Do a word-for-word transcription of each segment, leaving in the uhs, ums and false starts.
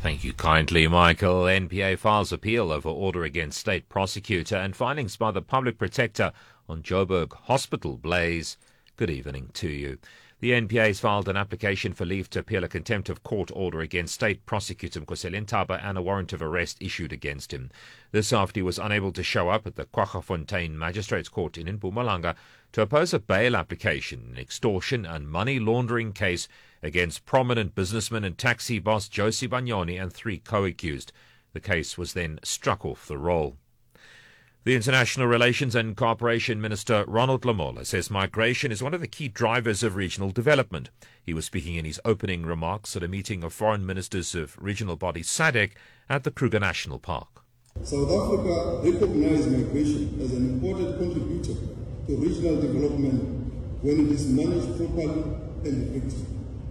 Thank you kindly, Michael. N P A files appeal over order against state prosecutor and findings by the public protector on Joburg hospital blaze. Good evening to you. The N P A has filed an application for leave to appeal a contempt of court order against state prosecutor Nkosazana Ntaba and a warrant of arrest issued against him. This after he was unable to show up at the Kwaggafontein Magistrates Court in Mpumalanga to oppose a bail application, an extortion and money laundering case against prominent businessman and taxi boss Josie Banyoni and three co-accused. The case was then struck off the roll. The International Relations and Cooperation Minister Ronald Lamola says migration is one of the key drivers of regional development. He was speaking in his opening remarks at a meeting of foreign ministers of regional body SADC at the Kruger National Park. South Africa recognizes migration as an important contributor to regional development when it is managed properly and effectively.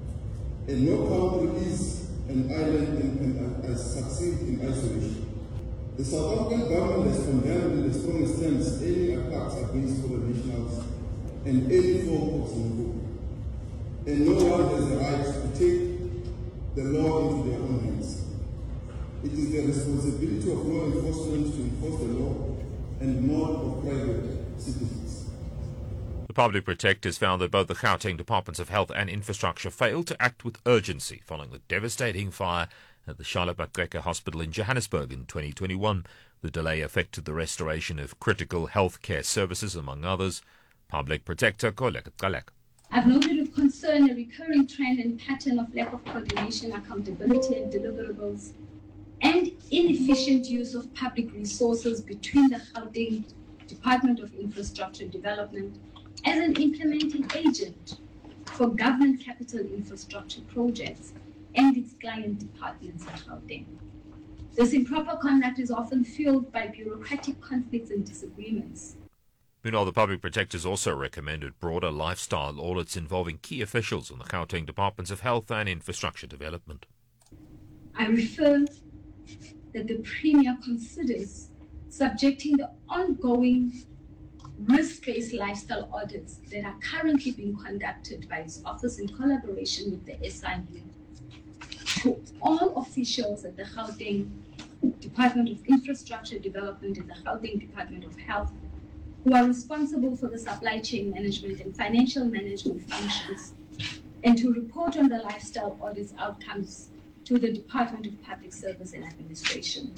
And no country is an island and can succeed in isolation. The South African government has condemned in the strongest terms any attacks against foreign nationals and any form of xenophobia. And no one has the right to take the law into their own hands. It is the responsibility of law enforcement to enforce the law and not of private citizens. The public protectors found that both the Gauteng Departments of Health and Infrastructure failed to act with urgency following the devastating fire at the Charlotte Maxeke Hospital in Johannesburg in twenty twenty-one. The delay affected the restoration of critical health care services, among others. Public Protector Koleka Kalek. I've noted with concern a recurring trend and pattern of lack of coordination, accountability and deliverables, and inefficient use of public resources between the Gauteng Department of Infrastructure Development as an implementing agent for government capital infrastructure projects and its client departments at Gauteng. This improper conduct is often fueled by bureaucratic conflicts and disagreements. Meanwhile, the public protectors also recommended broader lifestyle audits involving key officials in the Gauteng Departments of Health and Infrastructure Development. I refer that the Premier considers subjecting the ongoing risk-based lifestyle audits that are currently being conducted by his office in collaboration with the S I U to all officials at the Gauteng Department of Infrastructure Development and the Gauteng Department of Health who are responsible for the supply chain management and financial management functions, and to report on the lifestyle audits outcomes to the Department of Public Service and Administration.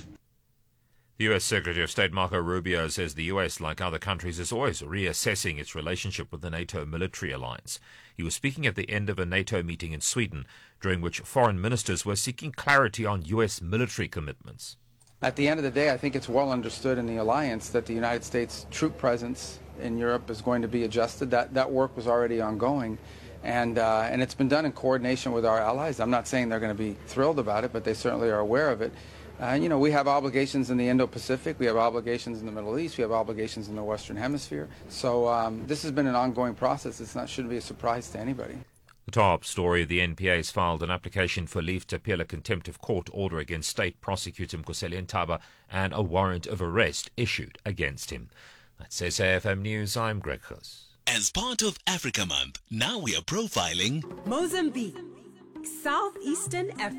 The U S Secretary of State Marco Rubio says the U S, like other countries, is always reassessing its relationship with the NATO military alliance. He was speaking at the end of a NATO meeting in Sweden, during which foreign ministers were seeking clarity on U S military commitments. At the end of the day, I think it's well understood in the alliance that the United States troop presence in Europe is going to be adjusted. That, that work was already ongoing, and, uh, and it's been done in coordination with our allies. I'm not saying they're going to be thrilled about it, but they certainly are aware of it. Uh, you know, we have obligations in the Indo-Pacific, we have obligations in the Middle East, we have obligations in the Western Hemisphere. So um, this has been an ongoing process. It's not shouldn't be a surprise to anybody. The top story, the N P A has filed an application for leave to appeal a contempt of court order against state prosecutor Nkosazana Ntaba and a warrant of arrest issued against him. That's S A F M News, I'm Greg Huss. As part of Africa Month, now we are profiling Mozambique, Southeastern Africa.